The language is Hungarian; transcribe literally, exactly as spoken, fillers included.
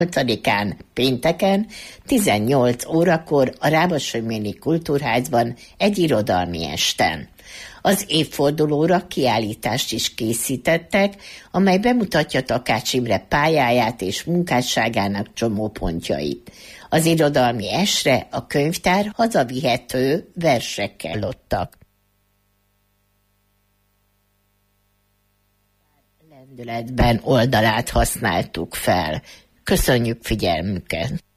nyolcadikán pénteken tizennyolc órakor a Rábosonyméni Kultúrházban egy irodalmi esten. Az évfordulóra kiállítást is készítettek, amely bemutatja Takács Imre pályáját és munkásságának csomópontjait. Az irodalmi estre a könyvtár hazavihető versekkel lottak. Lendületben oldalát használtuk fel. Köszönjük figyelmüket!